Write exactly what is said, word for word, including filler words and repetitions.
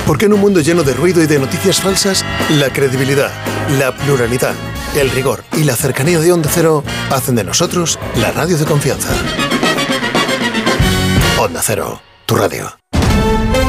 Porque en un mundo lleno de ruido y de noticias falsas, la credibilidad, la pluralidad, el rigor y la cercanía de Onda Cero hacen de nosotros la radio de confianza. Onda Cero, tu radio.